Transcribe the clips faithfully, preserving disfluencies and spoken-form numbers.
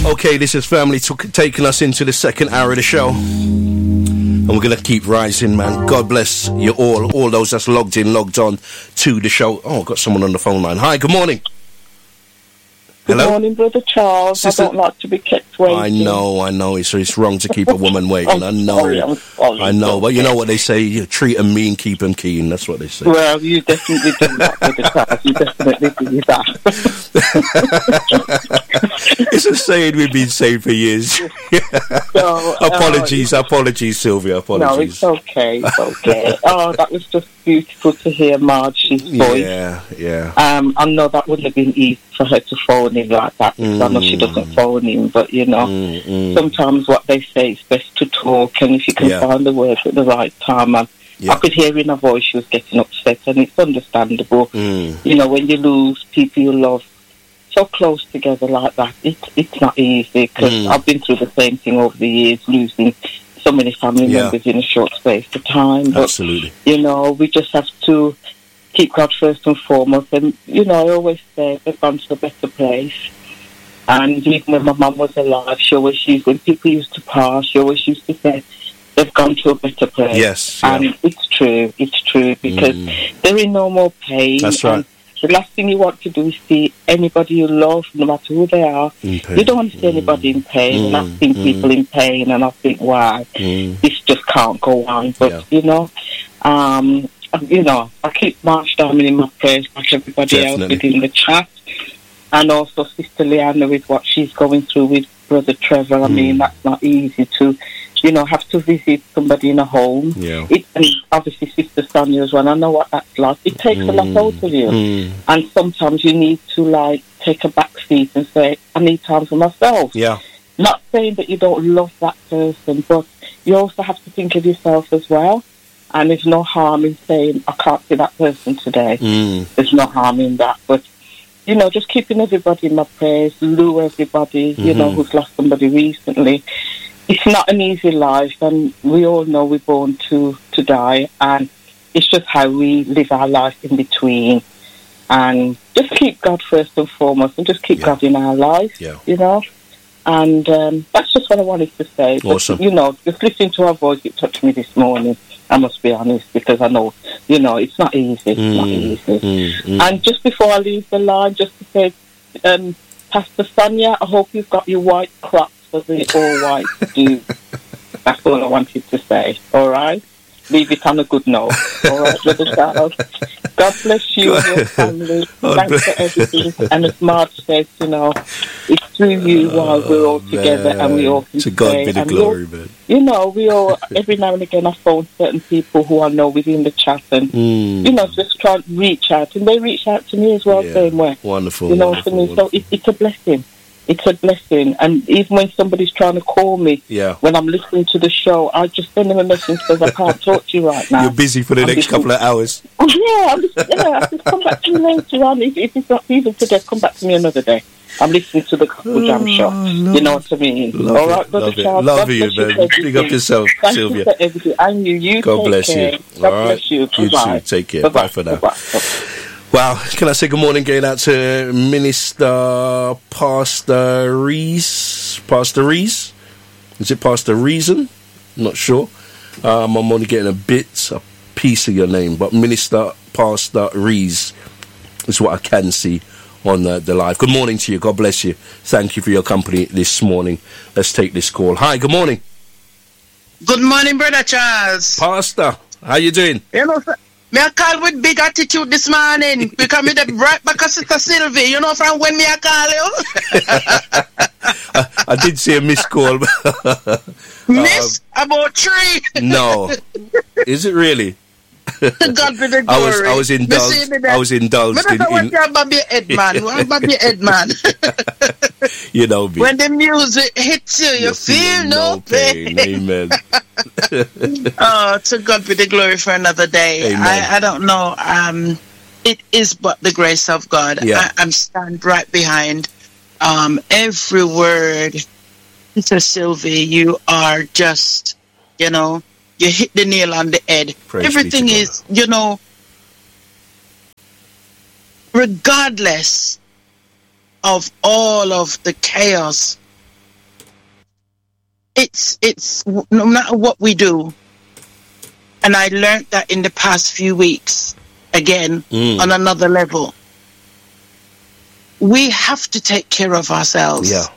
Okay, this is Family took, taking us into the second hour of the show. And we're going to keep rising, man. God bless you all, all those that's logged in, logged on to the show. Oh, I've got someone on the phone line. Hi, good morning. Good Hello? morning, Brother Charles. Sister? I don't like to be kept waiting. I know, I know. It's, it's wrong to keep a woman waiting. I know. Sorry, I'm sorry. I know, but you know what they say? You treat them mean, keep them keen. That's what they say. Well, you definitely do that, Brother Charles. You definitely do that. It's a saying we've been saying for years. so, apologies, uh, apologies, Sylvia. Apologies. No, it's okay. It's okay. Oh, that was just beautiful to hear Margie's voice. Yeah, yeah. Um, I know that wouldn't have been easy for her to phone in like that because mm. I know she doesn't phone in, but you know, mm, mm. sometimes what they say is best to talk, and if you can yeah. find the words at the right time, and yeah. I could hear in her voice she was getting upset, and it's understandable. Mm. You know, when you lose people you love so close together like that, it's it's not easy because mm. I've been through the same thing over the years, losing so many family yeah. members in a short space of time. But, absolutely. You know, we just have to keep God first and foremost. And, you know, I always say they've gone to a better place. And even when my mum was alive, she always used, when people used to pass, she always used to say, they've gone to a better place. Yes. Yeah. And it's true, it's true, because mm. they're in no more pain. That's right. And the last thing you want to do is see anybody you love, no matter who they are. You don't want to see mm. anybody in pain. Mm. And I've seen mm. people in pain, and I think, wow, mm. this just can't go on. But, yeah. you know, um, you know, I keep March Diamond in my prayers like everybody Definitely. else within the chat. And also Sister Leanna with what she's going through with Brother Trevor. I mm. mean, that's not easy to, you know, have to visit somebody in a home. Yeah. It, and obviously Sister Sonia as well. I know what that's like. It takes mm. a lot out of you. Mm. And sometimes you need to, like, take a back seat and say, I need time for myself. Yeah. Not saying that you don't love that person, but you also have to think of yourself as well. And there's no harm in saying, I can't see that person today. Mm. There's no harm in that. But, you know, just keeping everybody in my prayers, Lou, everybody, mm-hmm. you know, who's lost somebody recently. It's not an easy life, and we all know we're born to, to die, and it's just how we live our life in between. And just keep God first and foremost, and just keep yeah. God in our life, yeah. you know. And um, that's just what I wanted to say. Awesome. But, you know, just listening to her voice, it touched me this morning. I must be honest, because I know, you know, it's not easy. It's mm, not easy. Mm, mm. And just before I leave the line, just to say, um, Pastor Sonia, I hope you've got your white crops for the all-white do. That's all I wanted to say. All right? Leave it on a good note. All right, Brother Charles? God bless you and your family. Oh, Thanks for everything. And as Marge says, you know, it's through you while we're all together, man. and we all can to God say, be the and glory, man. You know, we all, every now and again, I phone certain people who I know within the chat, and, mm. you know, just try to reach out. And they reach out to me as well, yeah. same way. Wonderful. You know wonderful, what I mean? So it, it's a blessing. It's a blessing. And even when somebody's trying to call me, yeah. when I'm listening to the show, I just send them a message because I can't talk to you right now. You're busy for the I'm next just, couple of hours. Oh, yeah, I'm just, yeah, just come back to me later on. If, if it's not even today, come back to me another day. I'm listening to the Gospel Jam show. Oh, you know what I mean? Love All right, it, Brother love Charles. It. Love God you, man. Big up yourself, Thank Sylvia. You for everything. And you, you God bless care. you. God All right. bless you. You Bye-bye. too. Take care. Bye-bye. Bye for now. Bye-bye. Wow. Can I say good morning going out to Minister Pastor Reese? Pastor Reese? Is it Pastor Reason? I'm not sure. Um, I'm only getting a bit, a piece of your name, but Minister Pastor Reese is what I can see on the, the live. Good morning to you. God bless you. Thank you for your company this morning. Let's take this call. Hi, good morning. Good morning, Brother Charles. Pastor, how you doing? You know, sir, me I call with big attitude this morning because me the right back of Sister Sylvie. You know from when me I call you? I, I did see a missed call. Miss? Um, about three? No. Is it really? God be the glory. I was, I was indulged. I was indulged in. in, in Bobby Edman. What Bobby Edman? You know me. When the music hits you, you, you feel, feel no, no pain. pain. Amen. Oh, to God be the glory for another day. I, I don't know. Um, it is but the grace of God. Yeah. I, I'm stand right behind um, every word. Sister Sylvie, you are just, you know, you hit the nail on the head. Praise Everything is, you know, regardless of all of the chaos it's it's no matter what we do, and I learned that in the past few weeks, again, mm. on another level, we have to take care of ourselves. Yeah.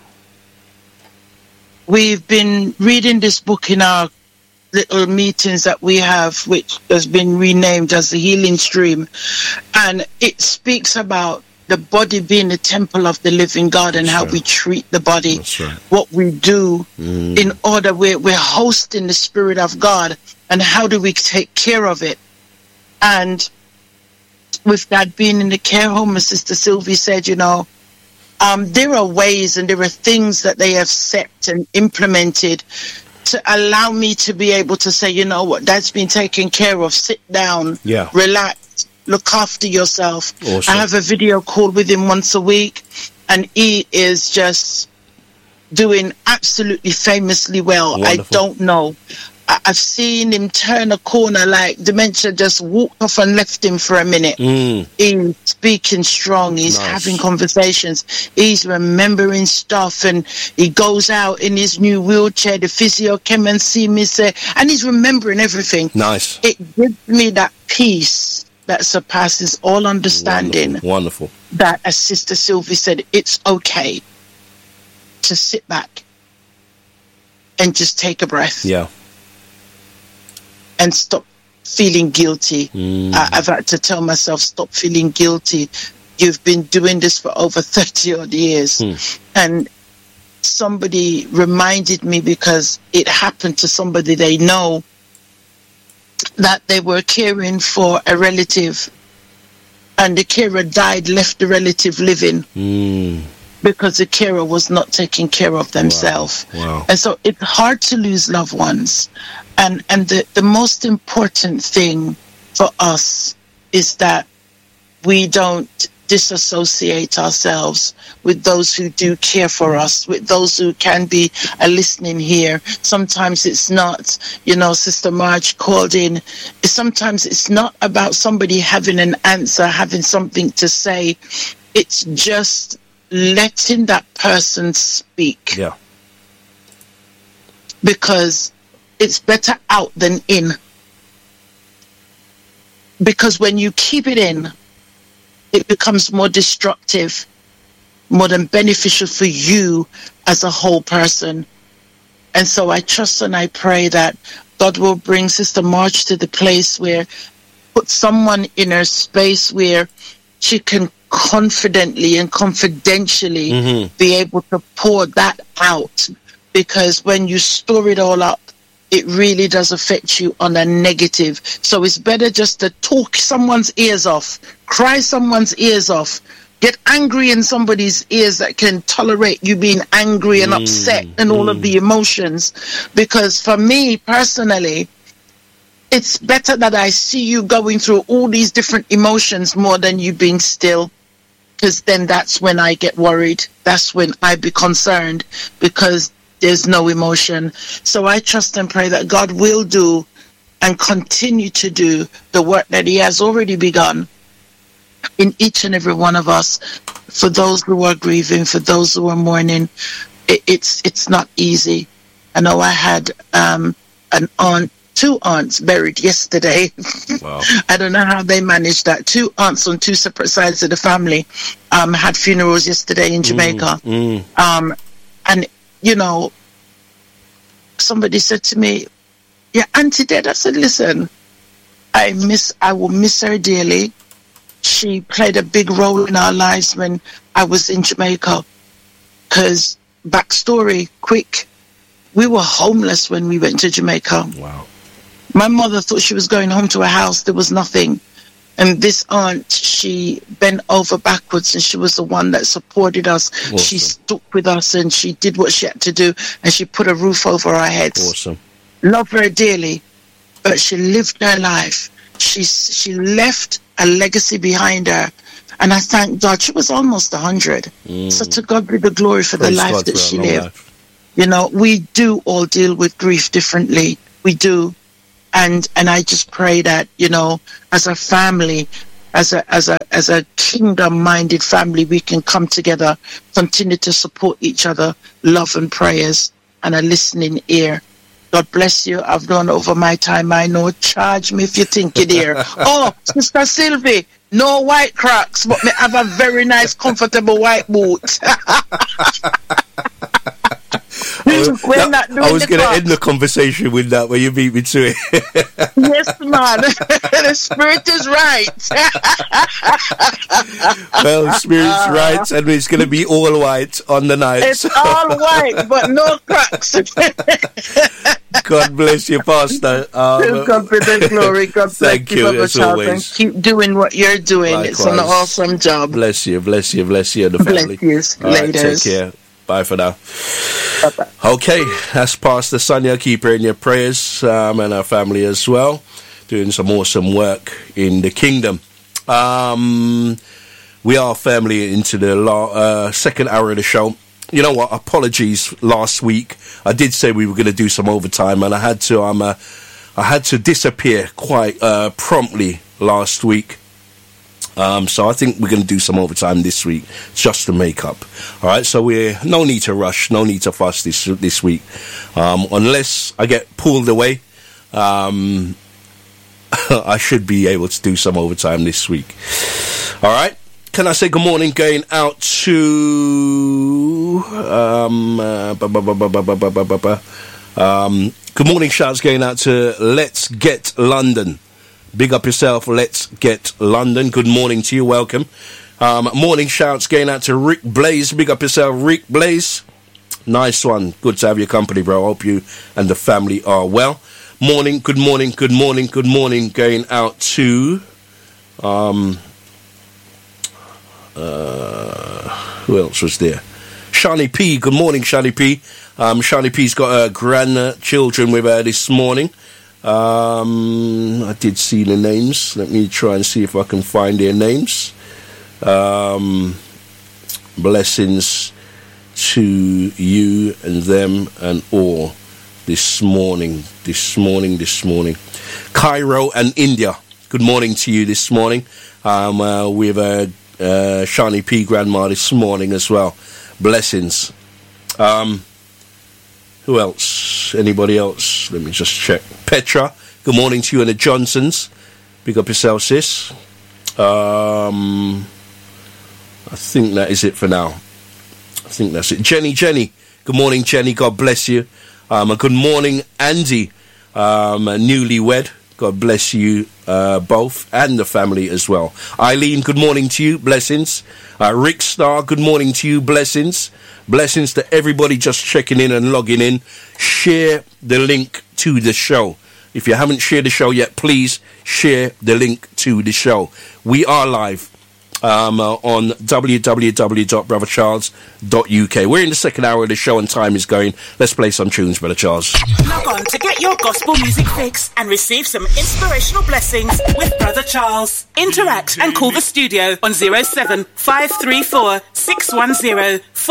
We've been reading this book in our little meetings that we have, which has been renamed as the Healing Stream, and it speaks about the body being the temple of the living God, and That's how right. we treat the body, right. what we do mm. in order we're, we're hosting the Spirit of God, and how do we take care of it. And with that being in the care home, as Sister Sylvie said, you know, um, there are ways and there are things that they have set and implemented to allow me to be able to say, you know what, that's been taken care of. Sit down, yeah. relax, look after yourself. Awesome. I have a video call with him once a week, and he is just doing absolutely famously well. Wonderful. I don't know. I- I've seen him turn a corner, like dementia just walked off and left him for a minute. Mm. He's speaking strong. He's Nice. having conversations. He's remembering stuff, and he goes out in his new wheelchair. The physio came and see me, say, and he's remembering everything. Nice. It gives me that peace that surpasses all understanding. Wonderful. Wonderful. That, as Sister Sylvie said, it's okay to sit back and just take a breath. Yeah. And stop feeling guilty. Mm. I, I've had to tell myself, stop feeling guilty. You've been doing this for over thirty odd years. Mm. And somebody reminded me, because it happened to somebody they know, that they were caring for a relative, and the carer died, left the relative living. Mm. Because the carer was not taking care of themselves. Wow. Wow. And so it's hard to lose loved ones. And and the, the most important thing for us is that we don't disassociate ourselves with those who do care for us, with those who can be a listening ear. Sometimes it's not, you know, Sister Marge called in. Sometimes it's not about somebody having an answer, having something to say. It's just letting that person speak. Yeah. Because it's better out than in. Because when you keep it in, it becomes more destructive, more than beneficial for you as a whole person. And so I trust and I pray that God will bring Sister March to the place where, put someone in her space where she can confidently and confidentially mm-hmm. be able to pour that out. Because when you store it all up, it really does affect you on a negative. So it's better just to talk someone's ears off, cry someone's ears off, get angry in somebody's ears that can tolerate you being angry and mm, upset and mm. all of the emotions. Because for me personally, it's better that I see you going through all these different emotions more than you being still. Because then that's when I get worried. That's when I be concerned, because there's no emotion. So I trust and pray that God will do and continue to do the work that he has already begun in each and every one of us. For those who are grieving, for those who are mourning, it, it's it's not easy. I know I had um, an aunt, two aunts buried yesterday. Wow. I don't know how they managed that. Two aunts on two separate sides of the family um, had funerals yesterday in Jamaica. Mm, mm. Um, and you know, somebody said to me, "Your auntie dead?" I said, "Listen, I miss, I will miss her dearly. She played a big role in our lives when I was in Jamaica." Because, backstory, quick, we were homeless when we went to Jamaica. Wow. My mother thought she was going home to a house. There was nothing. And this aunt, she bent over backwards, and she was the one that supported us. Awesome. She stuck with us, and she did what she had to do, and she put a roof over our heads. Awesome. Love her dearly, but she lived her life. She, she left a legacy behind her, and I thank God. She was almost one hundred. Mm. So to God be the glory for Praise the life God that she lived. Life. You know, we do all deal with grief differently. We do. And and I just pray that, you know, as a family, as a as a as a kingdom-minded family, we can come together, continue to support each other, love and prayers, and a listening ear. God bless you. I've done over my time. I know. Charge me if you think it here. Oh, Sister Sylvie, no white cracks, but me have a very nice, comfortable white boot. We're that, not doing I was going to end the conversation with that when you beat me to it. Yes, man. The spirit is right. Well, the spirit's right, and it's going to be all white on the night. It's all white, but no cracks. God bless you, Pastor. Um, God be the glory. God thank bless you, you, as always. Keep doing what you're doing. Likewise. It's an awesome job. Bless you, bless you, bless you, and the family. Bless you, all right, ladies. take care. Bye for now. Bye-bye. Okay, that's Pastor Sonia. Keep her in your prayers, um, and our family as well. Doing some awesome work in the kingdom. Um, we are firmly into the la- uh, second hour of the show. You know what? Apologies. Last week, I did say we were going to do some overtime, and I had to. Um, uh, I had to disappear quite uh, promptly last week. Um, so I think we're going to do some overtime this week just to make up. All right, so we're no need to rush, no need to fuss this this week, um, unless I get pulled away. Um, I should be able to do some overtime this week. All right. Can I say good morning going out to um, uh, ba, ba, ba, ba, ba, ba, ba, ba, um good morning shouts going out to Let's Get London. Big up yourself, Let's Get London. Good morning to you, welcome. Um, morning shouts going out to Rick Blaze. Big up yourself, Rick Blaze. Nice one. Good to have your company, bro. Hope you and the family are well. Morning, good morning, good morning, good morning going out to... Um, uh, who else was there? Shani P. Good morning, Shani P. Um, Shani P's got her grandchildren with her this morning. Um, I did see the names. Let me try and see if I can find their names. Um, blessings to you and them and all this morning, this morning, this morning. Cairo and India. Good morning to you this morning. Um, uh, with uh, uh, Shani P. Grandma this morning as well. Blessings. Um, Who else? Anybody else? Let me just check. Petra, good morning to you and the Johnsons. Big up yourself, sis. Um, I think that is it for now. I think that's it. Jenny, Jenny. Good morning, Jenny. God bless you. Um, and good morning, Andy. Um, newlywed. God bless you uh, both and the family as well. Eileen, good morning to you. Blessings. Uh, Rick Starr, good morning to you. Blessings. Blessings to everybody just checking in and logging in. Share the link to the show. If you haven't shared the show yet, please share the link to the show. We are live um, uh, on w w w dot brother charles dot u k. We're in the second hour of the show and time is going. Let's play some tunes, Brother Charles. Log on to get your gospel music fix and receive some inspirational blessings with Brother Charles. Interact and call the studio on zero seven five three four six one zero four